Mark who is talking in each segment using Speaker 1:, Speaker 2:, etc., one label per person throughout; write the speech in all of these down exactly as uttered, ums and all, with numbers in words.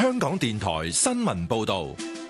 Speaker 1: 香港電台新聞報道。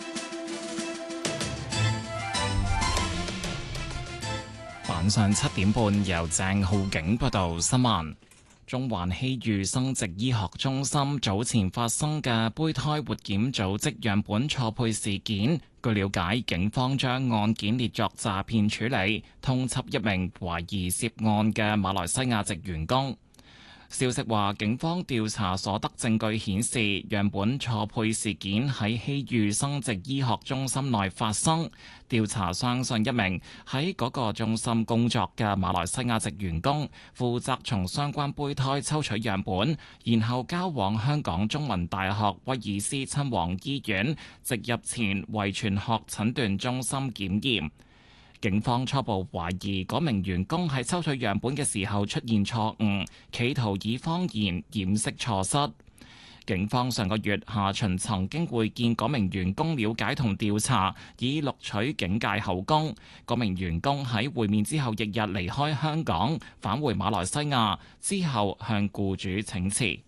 Speaker 2: 晚上七點半，由鄭浩景報道新聞。中環希裕生殖醫學中心早前發生嘅胚胎活檢組織樣本錯配事件，據了解，警方將案件列作詐騙處理，通緝一名懷疑涉案嘅馬來西亞籍員工。消息話，警方調查所得證據顯示，樣本錯配事件喺希裕生殖醫學中心內發生。調查相信一名喺嗰個中心工作嘅馬來西亞籍員工，負責從相關胚胎抽取樣本，然後交往香港中文大學威爾斯親王醫院植入前遺傳學診斷中心檢驗。警方初步懷疑嗰名員工喺抽取樣本嘅時候出現錯誤，企圖以謊言掩飾錯失。警方上個月下旬曾經會見嗰名員工了解同調查，以錄取警戒口供。嗰名員工喺會面之後翌日離開香港，返回馬來西亞，之後向僱主請辭。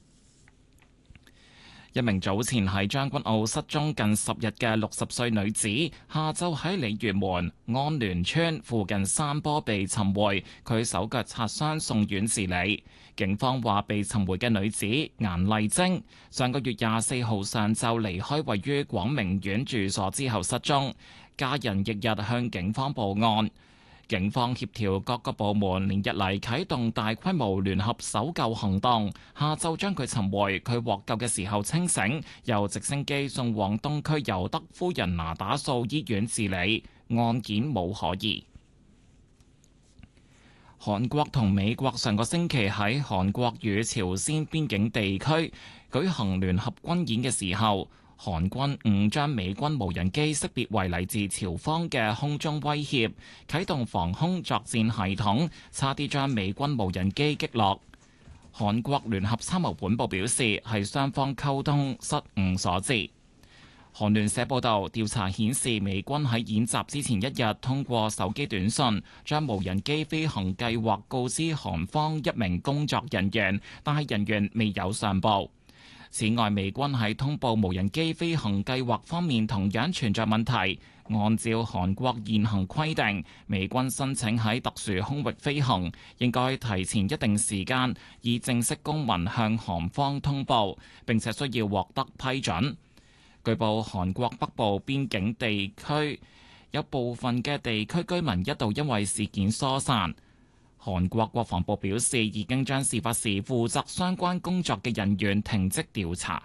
Speaker 2: 一名早前喺將軍澳失蹤近十日嘅六十歲女子，下晝喺鯉魚門安聯村附近山坡被尋回，佢手腳擦傷，送院治理。警方話，被尋回嘅女子顏麗晶上個月廿四號上晝離開位於廣明苑住所之後失蹤，家人翌日向警方報案。警方協調各個部門連日嚟啟動大規模聯合搜救行動，下晝將佢尋回，佢獲救嘅時候清醒，由直升機送往東區尤德夫人那打素醫院治理，案件冇可疑。韓國同美國上個星期喺韓國與朝鮮邊境地區舉行聯合軍演嘅時候，韓軍誤將美軍無人機識別為嚟自朝方嘅空中威脅，啟動防空作戰系統，差啲將美軍無人機擊落。韓國聯合參謀本部表示，係雙方溝通失誤所致。韓聯社報導，調查顯示美軍喺演習之前一日通過手機短信，將無人機飛行計劃告知韓方一名工作人員，但係人員未有上報。此外，美軍喺通報無人機飛行計劃方面同樣存在問題。按照韓國現行規定，美軍申請喺特殊空域飛行，應該提前一定時間以正式公文向韓方通報，並且需要獲得批准。據報，韓國北部邊境地區有部分嘅地區居民一度因為事件疏散。韓國國防部表示，已經將事發時負責相關工作嘅人員停職調查。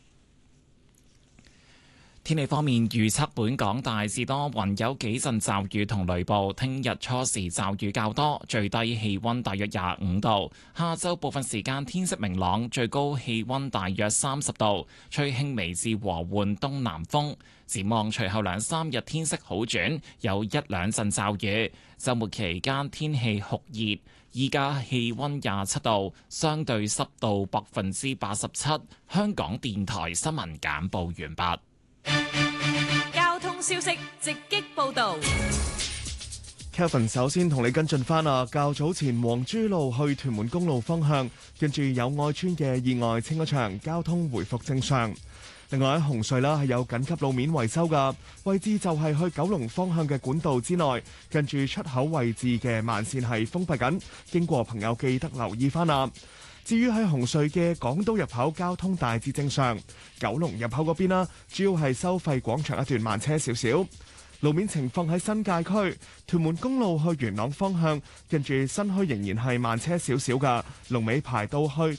Speaker 2: 天氣方面預測，本港大致多雲，有幾陣驟雨同雷暴。聽日初時驟雨較多，最低氣溫大約廿五度。下晝部分時間天色明朗，最高氣溫大約三十度，吹輕微至和緩東南風。展望隨後兩三日天色好轉，有一兩陣驟雨。週末期間天氣酷熱，依家氣溫廿七度，相對濕度百分之八十七。香港電台新聞簡報完畢。
Speaker 3: 交通消息直擊報道。
Speaker 4: Kevin 首先同你跟進翻啊，較早前黃珠路去屯門公路方向，跟住友愛村嘅意外清咗場，交通回復正常。另外喺紅隧啦，係有緊急路面維修噶，位置就係去九龍方向嘅管道之內，跟住出口位置嘅慢線係封閉緊，經過朋友記得留意翻啊。至於喺紅隧嘅港島入口交通大致正常，九龍入口嗰邊啦，主要係收費廣場一段慢車少少。路面情況喺新界區屯門公路去元朗方向，跟住新墟仍然係慢車少少噶，龍尾排到去